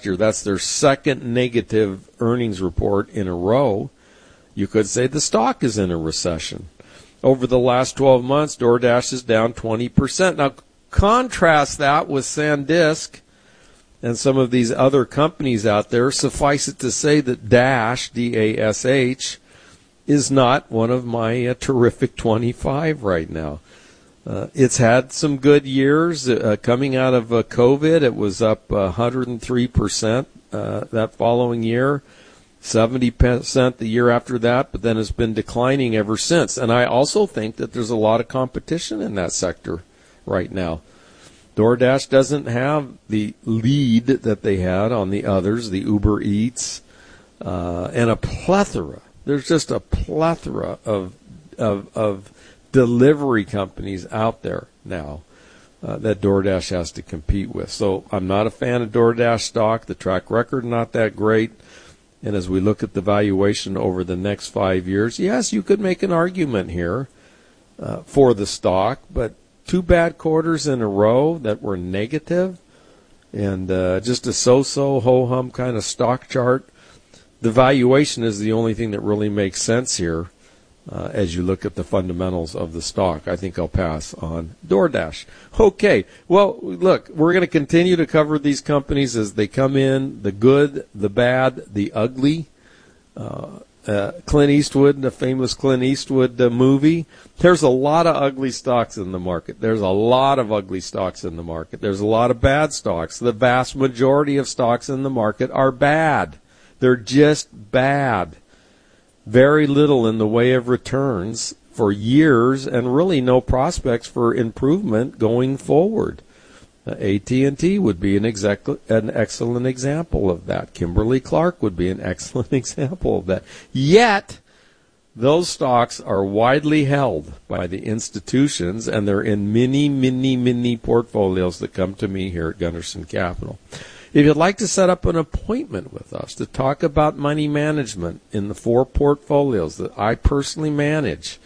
last year. That's their second negative earnings report in a row. You could say the stock is in a recession. Over the last 12 months, DoorDash is down 20%. Now, contrast that with SanDisk and some of these other companies out there. Suffice it to say that Dash, D-A-S-H, is not one of my terrific 25 right now. It's had some good years. Coming out of COVID, it was up 103% that following year, 70% the year after that, but then it's been declining ever since. And I also think that there's a lot of competition in that sector right now. DoorDash doesn't have the lead that they had on the others, the Uber Eats, and a plethora. There's just a plethora of delivery companies out there now that DoorDash has to compete with. So I'm not a fan of DoorDash stock. The track record not that great. And as we look at the valuation over the next 5 years, yes, you could make an argument here for the stock, but 2 bad quarters in a row that were negative and just a so-so, ho-hum kind of stock chart. The valuation is the only thing that really makes sense here as you look at the fundamentals of the stock. I think I'll pass on DoorDash. Okay, well, look, we're going to continue to cover these companies as they come in, the good, the bad, the ugly. Clint Eastwood, the famous Clint Eastwood movie. There's a lot of ugly stocks in the market. There's a lot of ugly stocks in the market. There's a lot of bad stocks. The vast majority of stocks in the market are bad. They're just bad. Very little in the way of returns for years and really no prospects for improvement going forward. AT&T would be an excellent example of that. Kimberly-Clark would be an excellent example of that. Yet, those stocks are widely held by the institutions, and they're in many portfolios that come to me here at Gunderson Capital. If you'd like to set up an appointment with us to talk about money management in the 4 portfolios that I personally manage,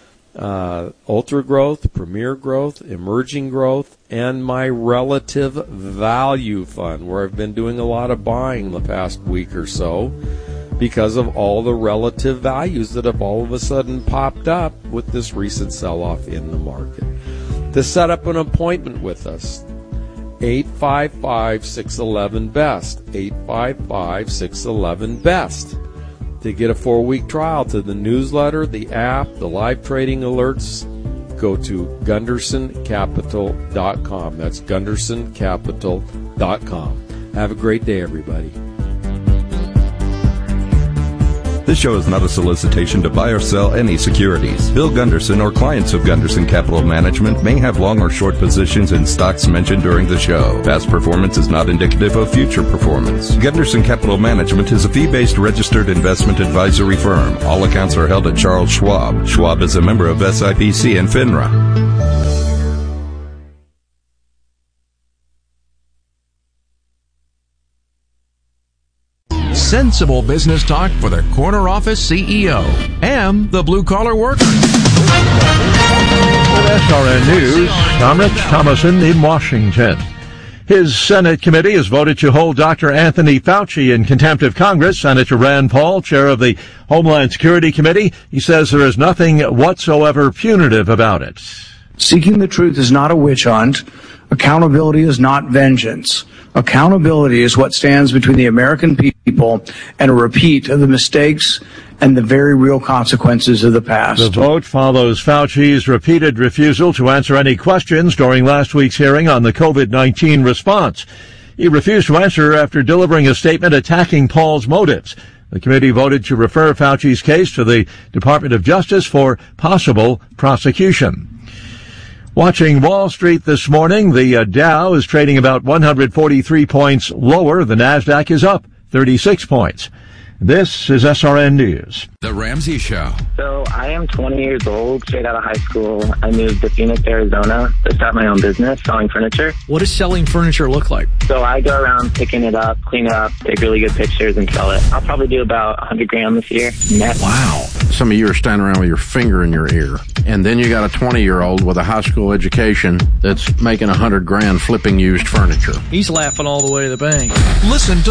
Ultra Growth, Premier Growth, Emerging Growth, and my Relative Value Fund, where I've been doing a lot of buying the past week or so because of all the relative values that have all of a sudden popped up with this recent sell-off in the market. To set up an appointment with us, 855-611-BEST, 855-611-BEST. To get a 4-week trial to the newsletter, the app, the live trading alerts, go to GundersonCapital.com. That's GundersonCapital.com. Have a great day, everybody. This show is not a solicitation to buy or sell any securities. Bill Gunderson or clients of Gunderson Capital Management may have long or short positions in stocks mentioned during the show. Past performance is not indicative of future performance. Gunderson Capital Management is a fee-based registered investment advisory firm. All accounts are held at Charles Schwab. Schwab is a member of SIPC and FINRA. Sensible business talk for the corner office CEO and the blue-collar worker. With SRN News, I'm Rich Thomason in Washington. His Senate committee has voted to hold Dr. Anthony Fauci in contempt of Congress. Senator Rand Paul, chair of the Homeland Security Committee, he says there is nothing whatsoever punitive about it. Seeking the truth is not a witch hunt. Accountability is not vengeance. Accountability is what stands between the American people and a repeat of the mistakes and the very real consequences of the past. The vote follows Fauci's repeated refusal to answer any questions during last week's hearing on the COVID-19 response. He refused to answer after delivering a statement attacking Paul's motives. The committee voted to refer Fauci's case to the Department of Justice for possible prosecution. Watching Wall Street this morning, the Dow is trading about 143 points lower. The Nasdaq is up 36 points. This is SRN News. The Ramsey Show. So I am 20 years old, straight out of high school. I moved to Phoenix, Arizona to start my own business selling furniture. What does selling furniture look like? So I go around picking it up, clean it up, take really good pictures, and sell it. I'll probably do about $100,000 this year net. Wow. Some of you are standing around with your finger in your ear. And then you got a 20-year-old with a high school education that's making $100,000 flipping used furniture. He's laughing all the way to the bank. Listen to